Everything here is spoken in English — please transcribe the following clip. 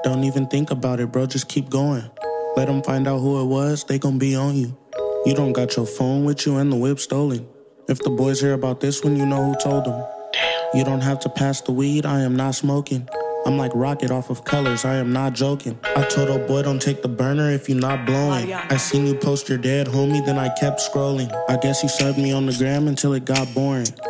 Don't even think about it, bro, just keep going. Let them find out who it was, they gon' be on you. You don't got your phone with you and the whip stolen. If the boys hear about this one, you know who told them. You don't have to pass the weed, I am not smoking. I'm like Rocket off of Colors, I am not joking. I told old boy don't take the burner if you not blowing. I seen you post your dead homie, then I kept scrolling. I guess you subbed me on the gram until it got boring.